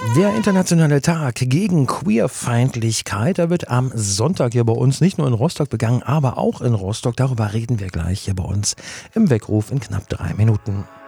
Der internationale Tag gegen Queerfeindlichkeit, der wird am Sonntag hier bei uns nicht nur in Rostock begangen, aber auch in Rostock. Darüber reden wir gleich hier bei uns im Weckruf in knapp 3 Minuten.